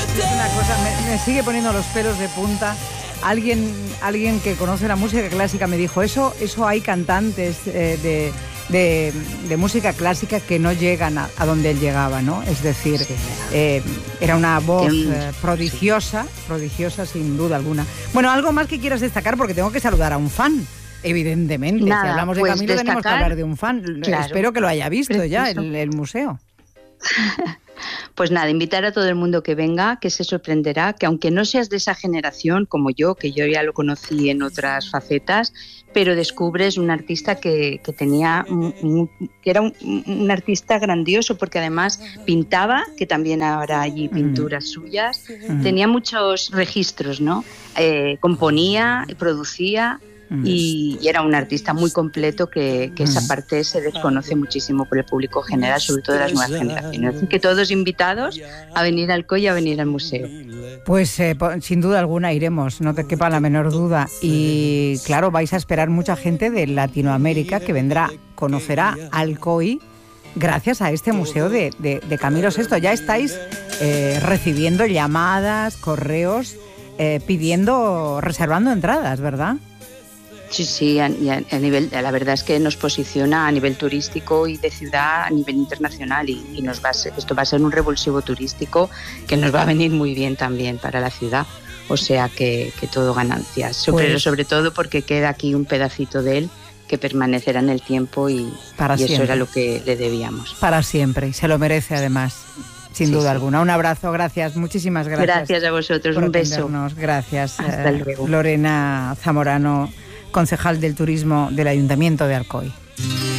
Es una cosa, me sigue poniendo los pelos de punta. Alguien que conoce la música clásica me dijo, eso hay cantantes de música clásica que no llegan a donde él llegaba, ¿no? Es decir, sí, era una voz prodigiosa sin duda alguna. Bueno, algo más que quieras destacar, porque tengo que saludar a un fan. Evidentemente, nada, si hablamos de Camilo tenemos que hablar de un fan. Claro, espero que lo haya visto ya el museo. Pues nada, invitar a todo el mundo que venga, que se sorprenderá, que aunque no seas de esa generación como yo, que yo ya lo conocí en otras facetas, pero descubres un artista que era un artista grandioso, porque además pintaba, que también habrá allí pinturas suyas, tenía muchos registros, ¿no? Componía, producía. Y era un artista muy completo que esa parte se desconoce muchísimo por el público general, sobre todo de las nuevas generaciones. Así que todos invitados a venir al COI y a venir al museo. Pues sin duda alguna iremos, no te quepa la menor duda. Y claro, vais a esperar mucha gente de Latinoamérica que vendrá, conocerá al COI gracias a este museo de Camilo VI. Ya estáis recibiendo llamadas, correos, reservando entradas, ¿verdad? Sí, a nivel, la verdad es que nos posiciona a nivel turístico y de ciudad a nivel internacional y esto va a ser un revulsivo turístico que nos va a venir muy bien también para la ciudad, o sea que todo ganancias, pero sobre todo porque queda aquí un pedacito de él que permanecerá en el tiempo y eso era lo que le debíamos. Para siempre, y se lo merece además. Sin duda alguna. Un abrazo, gracias, muchísimas gracias. Gracias a vosotros, un beso. Gracias. Hasta luego. Lorena Zamorano, concejal del turismo del Ayuntamiento de Alcoy.